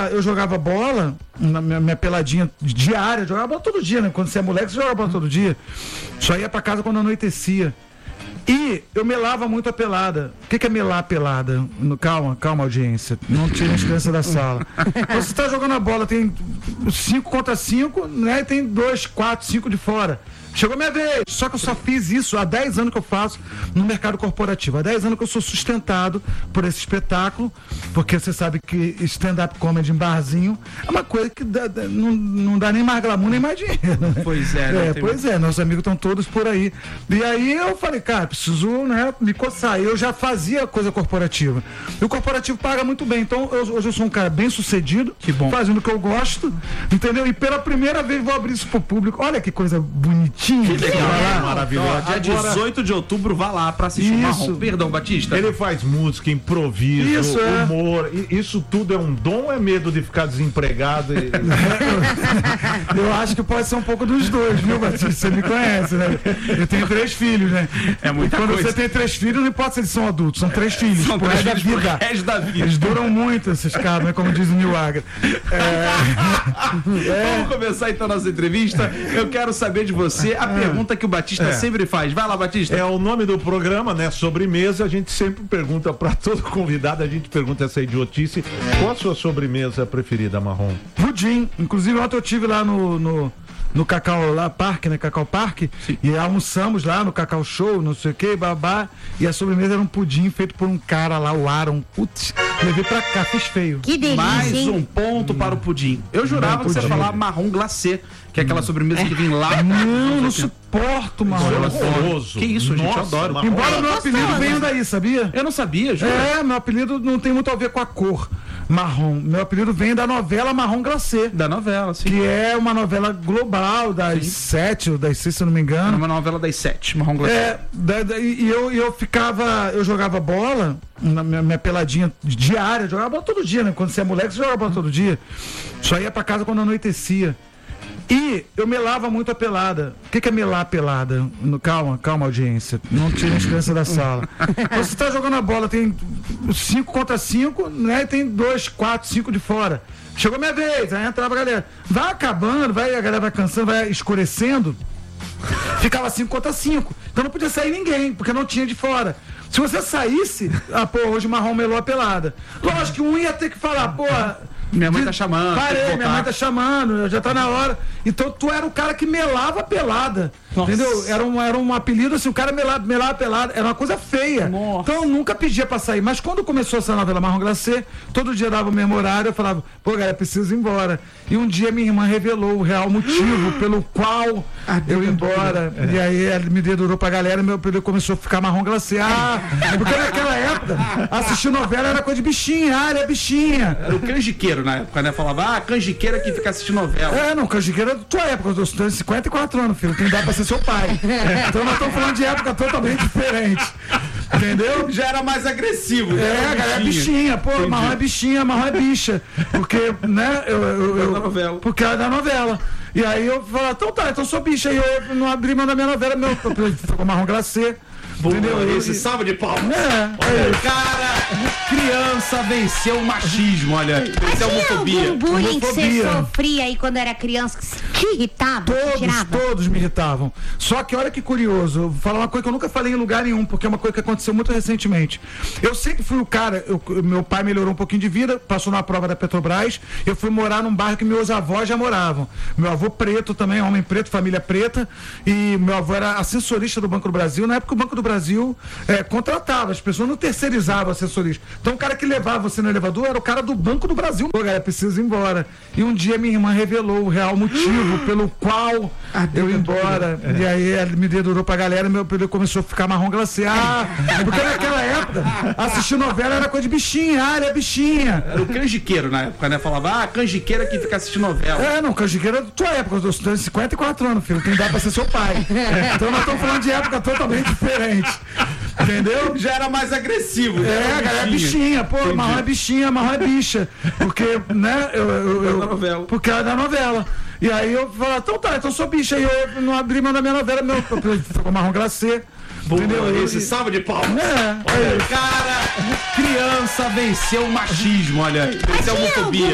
eu jogava bola, na minha peladinha diária, eu jogava bola todo dia, né? Quando você é moleque, você joga bola todo dia. Só ia pra casa quando anoitecia. E eu melava muito a pelada. O que é melar a pelada? Calma, audiência. Não tira as crianças da sala. Você tá jogando a bola, tem 5 contra 5, né? E tem 2, 4, 5 de fora. Chegou a minha vez. Só que eu só fiz isso há 10 anos que eu faço no mercado corporativo. Há 10 anos que eu sou sustentado por esse espetáculo, porque você sabe que stand-up comedy em barzinho é uma coisa que não dá nem mais glamour, nem mais dinheiro. Né? Pois é. Pois é, nossos amigos estão todos por aí. E aí eu falei, cara, preciso, né, me coçar. Eu já fazia coisa corporativa. E o corporativo paga muito bem. Então, hoje eu sou um cara bem sucedido, fazendo o que eu gosto, entendeu? E pela primeira vez vou abrir isso pro público. Olha que coisa bonitinha. Que legal, maravilhoso. Dia 18 de outubro, vá lá pra assistir o Marrom. Perdão, Batista. Ele faz música, improviso, humor. Isso tudo é um dom ou é medo de ficar desempregado? Eu acho que pode ser um pouco dos dois, viu, Batista? Você me conhece, né? Eu tenho 3 filhos, né? É muita coisa. Quando você tem 3 filhos, não importa se eles são adultos, são 3 filhos. São 3 filhos pro resto da vida. Eles duram muito, esses caras, né? Como diz o Neil Agra. Vamos começar então nossa entrevista. Eu quero saber de você a pergunta que o Batista sempre faz. Vai lá, Batista. É o nome do programa, né? Sobremesa. A gente sempre pergunta para todo convidado, a gente pergunta essa idiotice. Qual a sua sobremesa preferida, Marrom? Pudim. Inclusive, ontem eu estive lá no Cacau lá, Parque, né? Cacau Parque. Sim. E almoçamos lá no Cacau Show, não sei o que, babá. E a sobremesa era um pudim feito por um cara lá, o Aaron. Putz, levei pra cá, fiz feio. Que delícia. Mais um ponto para o pudim. Eu jurava que você ia falar marrom glacê, que é aquela sobremesa que vem lá. Não suporto marrom. Que isso, gente, eu adoro. Marrom. Embora meu apelido venha daí, sabia? Eu não sabia, juro. Meu apelido não tem muito a ver com a cor marrom. Meu apelido vem da novela Marrom Glacê. Da novela, sim. Que é uma novela global das 7 ou das 6, se eu não me engano. É uma novela das 7, Marrom Glacê. E eu jogava bola, na minha peladinha diária, eu jogava bola todo dia, né? Quando você é moleque, você joga bola todo dia. Só ia pra casa quando anoitecia. E eu melava muito a pelada. O que é melar a pelada? Calma, audiência. Não tira as crianças da sala. Você tá jogando a bola, tem 5 contra 5, né? E tem 2, 4, 5 de fora. Chegou a minha vez, aí entrava a galera. Vai acabando, a galera vai cansando, vai escurecendo. Ficava 5 contra 5. Então não podia sair ninguém, porque não tinha de fora. Se você saísse, hoje o Marrom melou a pelada. Lógico que um ia ter que falar, minha mãe tá chamando. Parei, minha mãe tá chamando, já tá na hora. Então tu era o cara que melava a pelada. Nossa. Entendeu? Era um apelido assim, o cara melava a pelada. Era uma coisa feia. Nossa. Então eu nunca pedia pra sair. Mas quando começou essa novela Marrom Glacê, todo dia dava o mesmo horário, eu falava, galera, preciso ir embora. E um dia minha irmã revelou o real motivo pelo qual eu ia embora. E aí ela me dedurou pra galera e meu apelido começou a ficar Marrom Glacê. Porque naquela época, assistir novela era coisa de bichinha. Ele é bichinha. Era o canjiqueiro na época, né? Falava, canjiqueira que fica assistindo novela. Canjiqueira é da tua época. Eu tenho 54 anos, filho. Tem idade pra ser seu pai. Então nós estamos falando de época totalmente diferente. Entendeu? Já era mais agressivo. A galera é bichinha. Marrom é bichinha, Marrom é bicha. Porque, né? Porque é da novela. E aí eu falava, então sou bicha. E eu não abri mão da minha novela, ficou Marrom Glacê. Entendeu? Esse salve de palmas. Cara, criança venceu o machismo, olha. Venceu a homofobia. Algum bullying que você sofria aí quando era criança que te irritava? Todos me irritavam. Só que olha que curioso, eu vou falar uma coisa que eu nunca falei em lugar nenhum, porque é uma coisa que aconteceu muito recentemente. Eu sempre fui o cara, meu pai melhorou um pouquinho de vida, passou na prova da Petrobras, eu fui morar num bairro que meus avós já moravam. Meu avô preto também, homem preto, família preta, e meu avô era assessorista do Banco do Brasil. Na época o Banco do Brasil contratava, as pessoas não terceirizavam assessorista. Então o cara que levava você no elevador era o cara do Banco do Brasil. Galera, preciso ir embora. E um dia minha irmã revelou o real motivo pelo qual eu ia embora. E aí ela me dedurou pra galera e meu apelido começou a ficar Marrom Glacê. Porque naquela época, assistir novela era coisa de bichinha. Ele é bichinha. Era o canjiqueiro na época, né? Falava, canjiqueira que fica assistindo novela. Canjiqueira é da tua época. Eu tenho 54 anos, filho. Tem idade pra ser seu pai. Então nós estamos falando de época totalmente diferente. Entendeu? Já era mais agressivo. A galera é bichinha. Marrom é bichinha, Marrom é bicha. Porque, né? Porque é da novela. E aí eu falava, então sou bicha. E eu não abri mão da minha novela, ficou Marrom Glacê. Entendeu? Esse salve de palmas. Cara, criança venceu o machismo, olha. Venceu a homofobia.